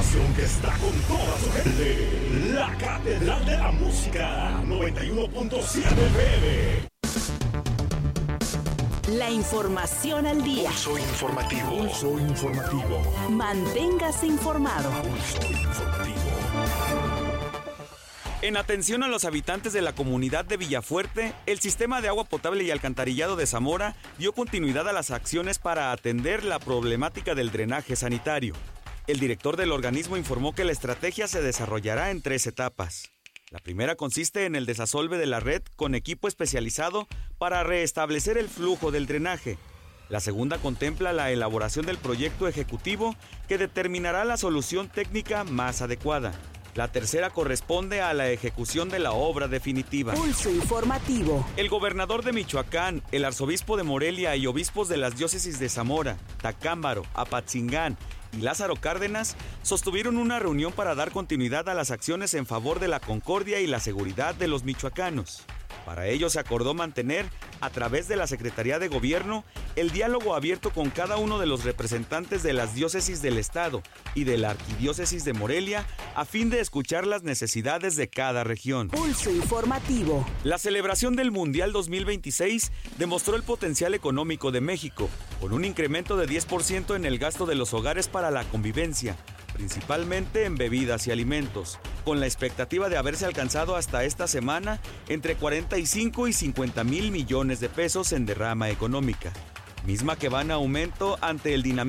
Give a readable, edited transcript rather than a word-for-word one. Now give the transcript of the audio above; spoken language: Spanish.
estación que está con toda su gente. La Catedral de la Música, 91.7 FM. La información al día. Pulso informativo. Pulso informativo. Manténgase informado. Pulso informativo. En atención a los habitantes de la comunidad de Villafuerte, el sistema de agua potable y alcantarillado de Zamora dio continuidad a las acciones para atender la problemática del drenaje sanitario. El director del organismo informó que la estrategia se desarrollará en 3 etapas. La primera consiste en el desasolve de la red con equipo especializado para restablecer el flujo del drenaje. La segunda contempla la elaboración del proyecto ejecutivo que determinará la solución técnica más adecuada. La tercera corresponde a la ejecución de la obra definitiva. Pulso informativo. El gobernador de Michoacán, el arzobispo de Morelia y obispos de las diócesis de Zamora, Tacámbaro, Apatzingán y Lázaro Cárdenas sostuvieron una reunión para dar continuidad a las acciones en favor de la concordia y la seguridad de los michoacanos. Para ello se acordó mantener, a través de la Secretaría de Gobierno, el diálogo abierto con cada uno de los representantes de las diócesis del Estado y de la Arquidiócesis de Morelia, a fin de escuchar las necesidades de cada región. Pulso informativo. La celebración del Mundial 2026 demostró el potencial económico de México, con un incremento de 10% en el gasto de los hogares para la convivencia, principalmente en bebidas y alimentos, con la expectativa de haberse alcanzado hasta esta semana entre 45 y 50 mil millones de pesos en derrama económica, misma que va en aumento ante el dinamismo